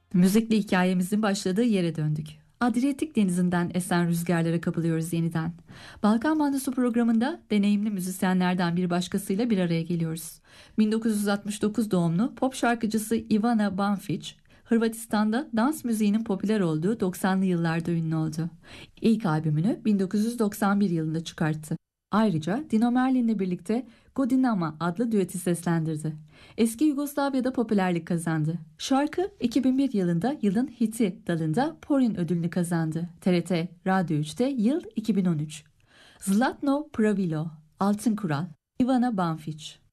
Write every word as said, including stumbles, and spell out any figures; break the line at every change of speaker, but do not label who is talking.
Müzikli hikayemizin başladığı yere döndük. Adriyatik denizinden esen rüzgarlara kapılıyoruz yeniden. Balkan Mandosu programında deneyimli müzisyenlerden bir başkasıyla bir araya geliyoruz. bin dokuz yüz altmış dokuz doğumlu pop şarkıcısı Ivana Banfić, Hırvatistan'da dans müziğinin popüler olduğu doksanlı yıllarda ünlü oldu. İlk albümünü bin dokuz yüz doksan bir yılında çıkarttı. Ayrıca Dino Merlin'le birlikte Godinama adlı düeti seslendirdi. Eski Yugoslavya'da popülerlik kazandı. Şarkı iki bin bir yılında yılın hiti dalında Porin ödülünü kazandı. T R T Radyo üçte yıl iki bin on üç. Zlatno Pravilo, Altın Kural, Ivana Banfić.